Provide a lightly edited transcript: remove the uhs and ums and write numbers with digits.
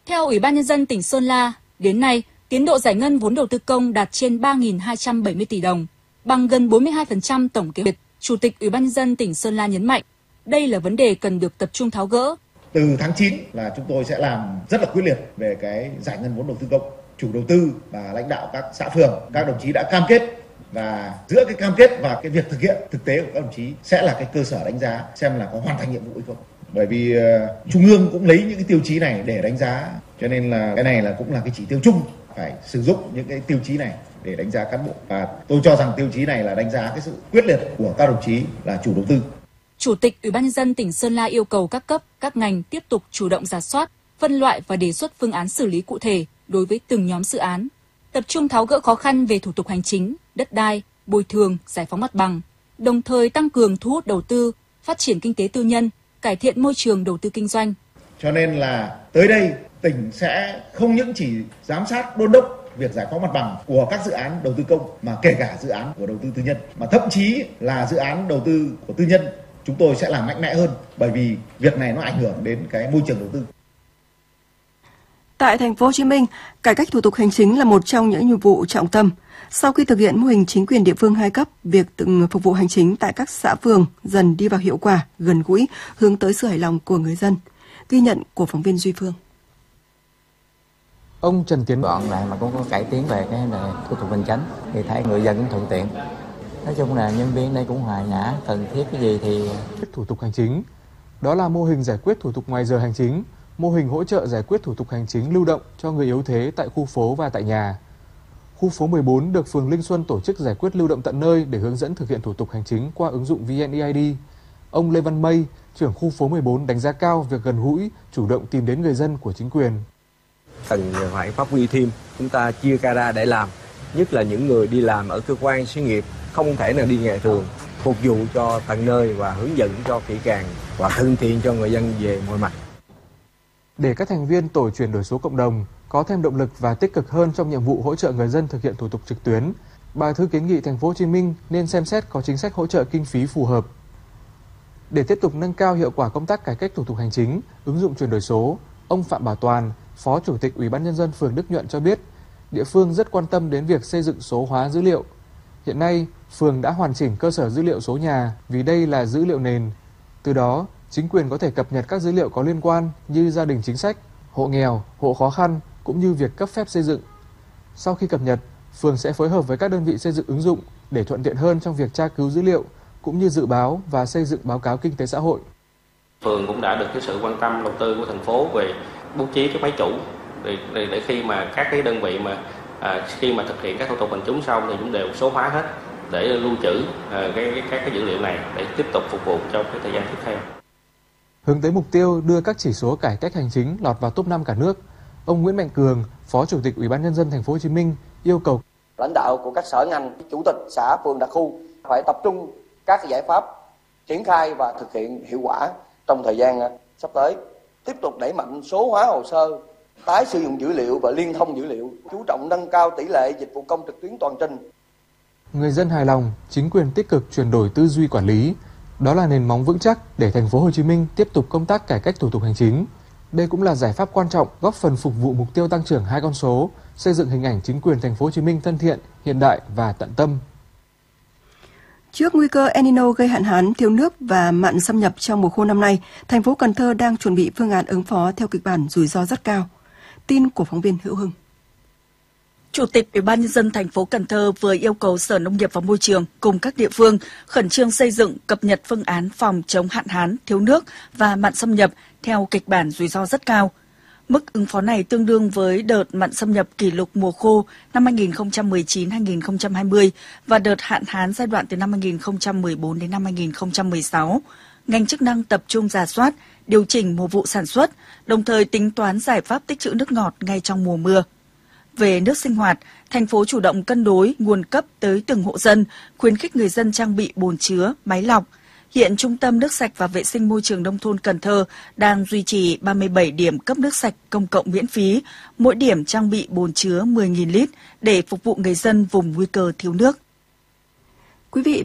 Theo Ủy ban Nhân dân tỉnh Sơn La, đến nay, tiến độ giải ngân vốn đầu tư công đạt trên 3.270 tỷ đồng, bằng gần 42% tổng kế hoạch. Chủ tịch Ủy ban Nhân dân tỉnh Sơn La nhấn mạnh, đây là vấn đề cần được tập trung tháo gỡ. Từ tháng 9 là chúng tôi sẽ làm rất là quyết liệt về cái giải ngân vốn đầu tư công. Chủ đầu tư và lãnh đạo các xã phường, các đồng chí đã cam kết, và giữa cái cam kết và cái việc thực hiện thực tế của các đồng chí sẽ là cái cơ sở đánh giá xem là có hoàn thành nhiệm vụ hay không. Bởi vì Trung ương cũng lấy những cái tiêu chí này để đánh giá, cho nên là cái này cũng là cái chỉ tiêu chung, phải sử dụng những cái tiêu chí này để đánh giá cán bộ. Và tôi cho rằng tiêu chí này là đánh giá cái sự quyết liệt của các đồng chí là chủ đầu tư. Chủ tịch Ủy ban Nhân dân tỉnh Sơn La yêu cầu các cấp, các ngành tiếp tục chủ động rà soát, phân loại và đề xuất phương án xử lý cụ thể đối với từng nhóm dự án, tập trung tháo gỡ khó khăn về thủ tục hành chính, đất đai, bồi thường, giải phóng mặt bằng, đồng thời tăng cường thu hút đầu tư, phát triển kinh tế tư nhân, cải thiện môi trường đầu tư kinh doanh. Cho nên là tới đây tỉnh sẽ không những chỉ giám sát đôn đốc việc giải phóng mặt bằng của các dự án đầu tư công, mà kể cả dự án của đầu tư tư nhân, mà thậm chí là dự án đầu tư của tư nhân chúng tôi sẽ làm mạnh mẽ hơn, bởi vì việc này nó ảnh hưởng đến cái môi trường đầu tư. Tại thành phố Hồ Chí Minh, cải cách thủ tục hành chính là một trong những nhiệm vụ trọng tâm. Sau khi thực hiện mô hình chính quyền địa phương 2 cấp, việc phục vụ hành chính tại các xã phường dần đi vào hiệu quả, gần gũi, hướng tới sự hài lòng của người dân. Ghi nhận của phóng viên Duy Phương. Ông Trần Tiến gọn lại mà cũng có cải tiến về cái thủ tục hành chính thì thấy người dân cũng thuận tiện. Nói chung là nhân viên đây cũng hòa nhã, cần thiết cái gì thì thủ tục hành chính. Đó là mô hình giải quyết thủ tục ngoài giờ hành chính, mô hình hỗ trợ giải quyết thủ tục hành chính lưu động cho người yếu thế tại khu phố và tại nhà. Khu phố 14 được phường Linh Xuân tổ chức giải quyết lưu động tận nơi để hướng dẫn thực hiện thủ tục hành chính qua ứng dụng VNeID. Ông Lê Văn Mây, trưởng khu phố 14 đánh giá cao việc gần gũi, chủ động tìm đến người dân của chính quyền. Cần phải phát huy thêm, chúng ta chia ca ra để làm, nhất là những người đi làm ở cơ quan xí nghiệp không thể nào đi ngày thường, phục vụ cho tận nơi và hướng dẫn cho kỹ càng và thân thiện cho người dân về mọi mặt. Để các thành viên tổ chuyển đổi số cộng đồng có thêm động lực và tích cực hơn trong nhiệm vụ hỗ trợ người dân thực hiện thủ tục trực tuyến, Bà Thư kiến nghị thành phố Hồ Chí Minh nên xem xét có chính sách hỗ trợ kinh phí phù hợp. Để tiếp tục nâng cao hiệu quả công tác cải cách thủ tục hành chính, ứng dụng chuyển đổi số, ông Phạm Bảo Toàn, Phó Chủ tịch Ủy ban Nhân dân phường Đức Nhuận cho biết, địa phương rất quan tâm đến việc xây dựng số hóa dữ liệu. Hiện nay, phường đã hoàn chỉnh cơ sở dữ liệu số nhà vì đây là dữ liệu nền. Từ đó, chính quyền có thể cập nhật các dữ liệu có liên quan như gia đình chính sách, hộ nghèo, hộ khó khăn cũng như việc cấp phép xây dựng. Sau khi cập nhật, phường sẽ phối hợp với các đơn vị xây dựng ứng dụng để thuận tiện hơn trong việc tra cứu dữ liệu cũng như dự báo và xây dựng báo cáo kinh tế xã hội. Phường cũng đã được cái sự quan tâm đầu tư của thành phố về bố trí cái máy chủ để khi mà các cái đơn vị mà khi mà thực hiện các thủ tục hành chính xong thì cũng đều số hóa hết để lưu trữ các cái dữ liệu này để tiếp tục phục vụ cho cái thời gian tiếp theo. Hướng tới mục tiêu đưa các chỉ số cải cách hành chính lọt vào top 5 cả nước, ông Nguyễn Mạnh Cường, Phó Chủ tịch Ủy ban Nhân dân thành phố Hồ Chí Minh yêu cầu lãnh đạo của các sở ngành, chủ tịch xã, phường, đặc khu phải tập trung các giải pháp triển khai và thực hiện hiệu quả trong thời gian sắp tới. Tiếp tục đẩy mạnh số hóa hồ sơ, tái sử dụng dữ liệu và liên thông dữ liệu, chú trọng nâng cao tỷ lệ dịch vụ công trực tuyến toàn trình. Người dân hài lòng, chính quyền tích cực chuyển đổi tư duy quản lý. Đó là nền móng vững chắc để thành phố Hồ Chí Minh tiếp tục công tác cải cách thủ tục hành chính. Đây cũng là giải pháp quan trọng góp phần phục vụ mục tiêu tăng trưởng 2 con số, xây dựng hình ảnh chính quyền thành phố Hồ Chí Minh thân thiện, hiện đại và tận tâm. Trước nguy cơ El Nino gây hạn hán, thiếu nước và mặn xâm nhập trong mùa khô năm nay, thành phố Cần Thơ đang chuẩn bị phương án ứng phó theo kịch bản rủi ro rất cao. Tin của phóng viên Hữu Hưng. Chủ tịch Ủy ban Nhân dân thành phố Cần Thơ vừa yêu cầu Sở Nông nghiệp và Môi trường cùng các địa phương khẩn trương xây dựng, cập nhật phương án phòng chống hạn hán, thiếu nước và mặn xâm nhập theo kịch bản rủi ro rất cao. Mức ứng phó này tương đương với đợt mặn xâm nhập kỷ lục mùa khô năm 2019-2020 và đợt hạn hán giai đoạn từ năm 2014 đến năm 2016. Ngành chức năng tập trung rà soát, điều chỉnh mùa vụ sản xuất, đồng thời tính toán giải pháp tích trữ nước ngọt ngay trong mùa mưa. Về nước sinh hoạt, thành phố chủ động cân đối nguồn cấp tới từng hộ dân, khuyến khích người dân trang bị bồn chứa, máy lọc. Hiện Trung tâm Nước sạch và Vệ sinh Môi trường Nông thôn Cần Thơ đang duy trì 37 điểm cấp nước sạch công cộng miễn phí, mỗi điểm trang bị bồn chứa 10.000 lít để phục vụ người dân vùng nguy cơ thiếu nước. Quý vị